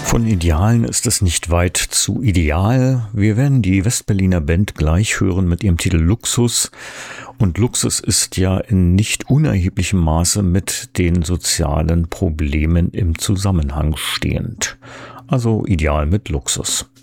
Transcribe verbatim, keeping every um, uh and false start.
Von Idealen ist es nicht weit zu ideal. Wir werden die Westberliner Band gleich hören mit ihrem Titel Luxus. Und Luxus ist ja in nicht unerheblichem Maße mit den sozialen Problemen im Zusammenhang stehend. Also ideal mit Luxus.